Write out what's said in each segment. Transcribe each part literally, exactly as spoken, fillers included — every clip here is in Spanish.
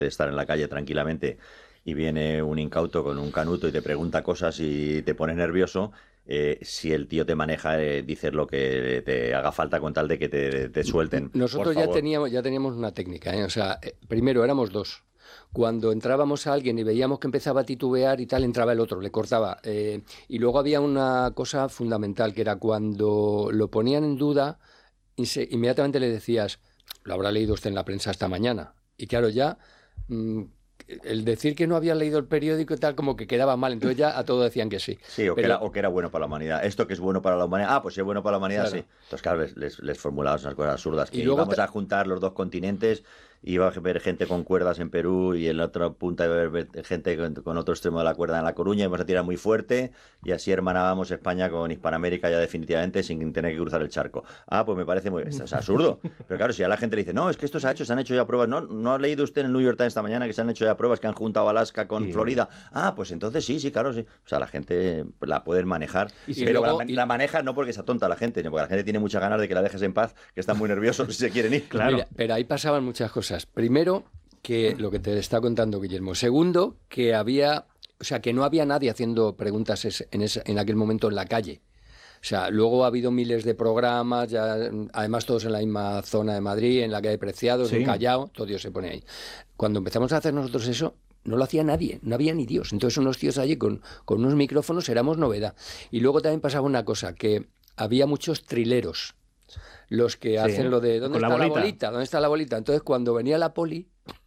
de estar en la calle tranquilamente y viene un incauto con un canuto y te pregunta cosas y te pones nervioso, eh, si el tío te maneja, eh, dices lo que te haga falta con tal de que te, te suelten. Nosotros ya teníamos, ya teníamos una técnica, ¿eh? O sea, eh, primero éramos dos. Cuando entrábamos a alguien y veíamos que empezaba a titubear y tal, entraba el otro, le cortaba. Eh, y luego había una cosa fundamental, que era cuando lo ponían en duda, inmediatamente le decías, lo habrá leído usted en la prensa esta mañana. Y claro, ya... Mmm, el decir que no había leído el periódico y tal, como que quedaba mal, entonces ya a todo decían que sí. Sí, o, Pero... que era, o que era bueno para la humanidad. Esto que es bueno para la humanidad, ah, pues si es bueno para la humanidad, claro. Sí. Entonces, claro, les, les, les formulabas unas cosas absurdas, que y luego íbamos te... a juntar los dos continentes, iba a ver gente con cuerdas en Perú y en la otra punta iba a ver gente con, con otro extremo de la cuerda en La Coruña, íbamos a tirar muy fuerte y así hermanábamos España con Hispanoamérica ya definitivamente sin tener que cruzar el charco. Ah, pues me parece muy... Es, es absurdo. Pero claro, si a la gente le dice, no, es que esto se ha hecho, se han hecho ya pruebas. No, no ha leído usted en el New York Times esta mañana que se han hecho ya pruebas, que han juntado Alaska con sí. Florida. Ah, pues entonces sí, sí, claro, sí. O sea, la gente la puede manejar, y si pero luego, la, y... la maneja no porque sea tonta la gente, sino porque la gente tiene muchas ganas de que la dejes en paz, que están muy nerviosos y se quieren ir. Claro. Mira, pero ahí pasaban muchas cosas. Primero, que lo que te está contando Guillermo. Segundo, que había, o sea, que no había nadie haciendo preguntas en, ese, en aquel momento en la calle. O sea, luego ha habido miles de programas, ya, además todos en la misma zona de Madrid, en la calle Preciados, sí. En Callao, todo Dios se pone ahí. Cuando empezamos a hacer nosotros eso, no lo hacía nadie, no había ni Dios. Entonces unos tíos allí con, con unos micrófonos éramos novedad. Y luego también pasaba una cosa, que había muchos trileros, los que sí. hacen lo de ¿dónde está la bolita? la bolita? ¿Dónde está la bolita? Entonces cuando venía la poli,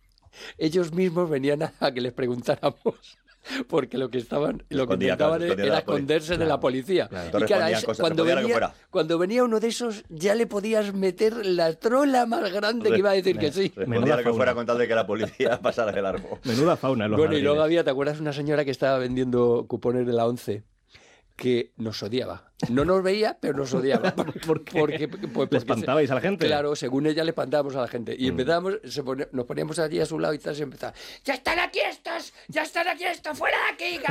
ellos mismos venían a, a que les preguntáramos. Porque lo que estaban lo que intentaban claro, era esconderse claro, de la policía. Claro. Y claro, es, cosas, cuando, venía, cuando venía uno de esos, ya le podías meter la trola más grande que iba a decir que sí. Respondía lo que fuera con tal de que la policía pasara de largo. Menuda fauna. Bueno, jardines. Y luego había, ¿te acuerdas una señora que estaba vendiendo cupones de la once? Que nos odiaba. No nos veía, pero nos odiaba. ¿Por qué? Porque, pues, porque ¿le espantabais a la gente? Claro, según ella le espantábamos a la gente. Y mm. empezábamos, se pone, nos poníamos allí a su lado y tal, se empezaba, ¡ya están aquí estos! ¡Ya están aquí estos! ¡Fuera de aquí,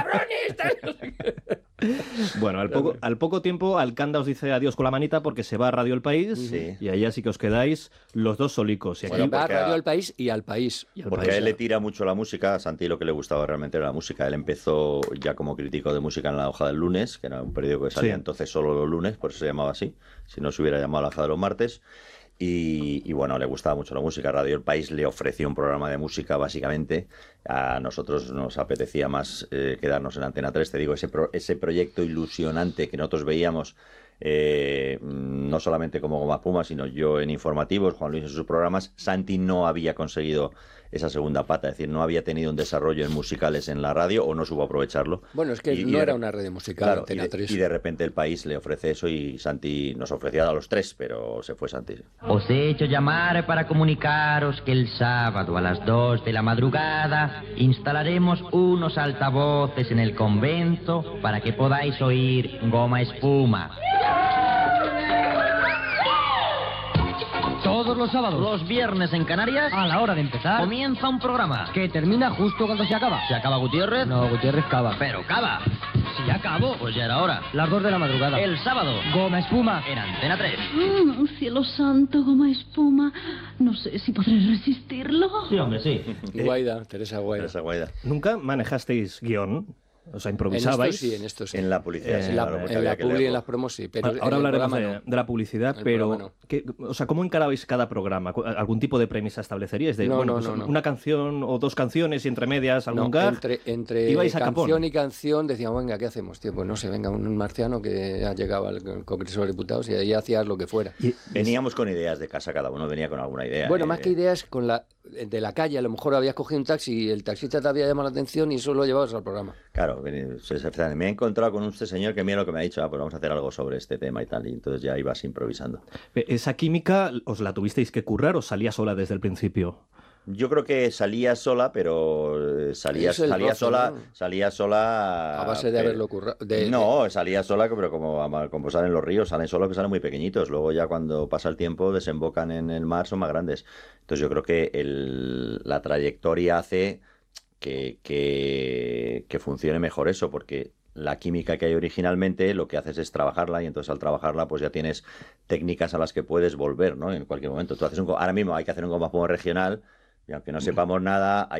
cabrones! Bueno, al poco, al poco tiempo Alcanda os dice adiós con la manita porque se va a Radio El País, sí. Y allá sí que os quedáis los dos solicos. Y aquí bueno, va a Radio El País y al País. Y al porque país, a él le tira mucho la música, a Santi lo que le gustaba realmente era la música. Él empezó ya como crítico de música en La Hoja del Lunes, que era un periódico que salía sí. entonces solo los lunes, por eso se llamaba así, si no se hubiera llamado La Hoja de los Martes. Y, y bueno, le gustaba mucho la música. Radio El País le ofreció un programa de música, básicamente. A nosotros nos apetecía más eh, quedarnos en Antena tres. Te digo, ese, pro, ese proyecto ilusionante que nosotros veíamos, eh, no solamente como Goma Espuma, sino yo en informativos, Juan Luis en sus programas. Santi no había conseguido esa segunda pata, es decir, no había tenido un desarrollo en musicales en la radio o no supo aprovecharlo. Bueno, es que y, no y era de, una red musical, claro, Antena tres. Y de, y de repente El País le ofrece eso y Santi nos ofrecía a los tres, pero se fue Santi. Os he hecho llamar para comunicaros que el sábado a las dos de la madrugada instalaremos unos altavoces en el convento para que podáis oír Goma Espuma. Todos los sábados. Los viernes en Canarias. A la hora de empezar. Comienza un programa. Que termina justo cuando se acaba. ¿Se acaba Gutiérrez? No, Gutiérrez cava. Pero cava. Si ya acabó. Pues ya era hora. Las dos de la madrugada. El sábado. Goma Espuma. En Antena tres. Mm, cielo santo, Goma Espuma. No sé si podré resistirlo. Sí, hombre, sí. Guaida, Teresa Guaida. Teresa Guaida. ¿Nunca manejasteis guión? O sea, improvisabais. En esto sí, en esto sí. En la publicidad, eh, sí, en la, claro, en la publi, en las promos sí. Pero ahora hablaremos de, no. de la publicidad, el pero no. ¿qué, o sea, ¿cómo encarabais cada programa? ¿Algún tipo de premisa estableceríais? De, no, bueno, no, pues no, no. Una canción o dos canciones y entre medias algún no, gag. Entre, entre canción y canción decíamos, venga, ¿qué hacemos, tío? Pues no sé, venga, un marciano que ha llegado al Congreso de los Diputados y ahí hacías lo que fuera. Y veníamos con ideas de casa, cada uno venía con alguna idea. Bueno, eh, más que ideas, con la de la calle, a lo mejor habías cogido un taxi y el taxista te había llamado la atención y eso lo llevabas al programa. Claro, me he encontrado con este señor que mira lo que me ha dicho, ah, pues vamos a hacer algo sobre este tema y tal, y entonces ya ibas improvisando. ¿Esa química os la tuvisteis que currar o salía sola desde el principio? Yo creo que salía sola, pero salía, salía roce, sola, ¿no? salía sola a base de pero, haberlo currado. De, no, de... salía sola, pero como, como salen los ríos, salen solos que salen muy pequeñitos. Luego ya cuando pasa el tiempo desembocan en el mar, son más grandes. Entonces yo creo que el, la trayectoria hace que, que, que funcione mejor eso, porque la química que hay originalmente lo que haces es trabajarla y entonces al trabajarla pues ya tienes técnicas a las que puedes volver, ¿no? En cualquier momento. Tú haces un, ahora mismo hay que hacer un Goma Espuma regional y aunque no sepamos nada, hay